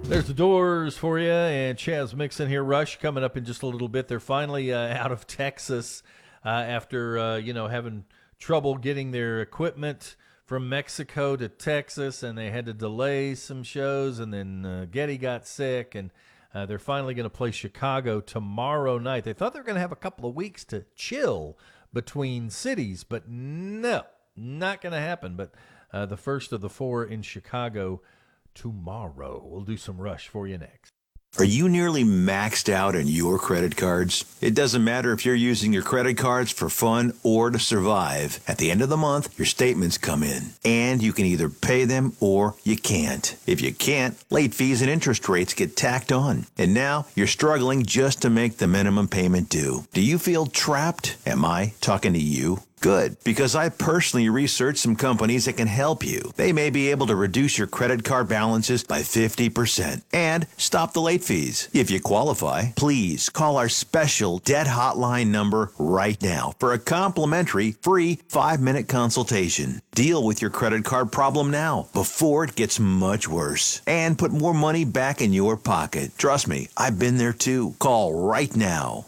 There's the Doors for you, and Chaz Mixon here. Rush coming up in just a little bit. They're finally out of Texas after having trouble getting their equipment from Mexico to Texas, and they had to delay some shows. And then Getty got sick, and they're finally going to play Chicago tomorrow night. They thought they were going to have a couple of weeks to chill between cities, but no, not going to happen. But the first of the four in Chicago tomorrow. We'll do some Rush for you next. Are you nearly maxed out on your credit cards? It doesn't matter if you're using your credit cards for fun or to survive. At the end of the month, your statements come in, and you can either pay them or you can't. If you can't, late fees and interest rates get tacked on. And now you're struggling just to make the minimum payment due. Do you feel trapped? Am I talking to you? Good, because I personally researched some companies that can help you. They may be able to reduce your credit card balances by 50% and stop the late fees. If you qualify, please call our special debt hotline number right now for a complimentary free 5-minute consultation. Deal with your credit card problem now before it gets much worse and put more money back in your pocket. Trust me, I've been there too. Call right now.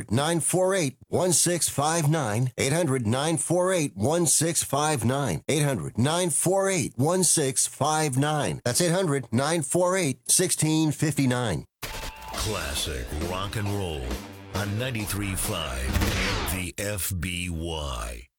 800-948-1659. 800-948-1659. 800-948-1659. That's 800-948-1659. Classic rock and roll on 93.5 The FBY.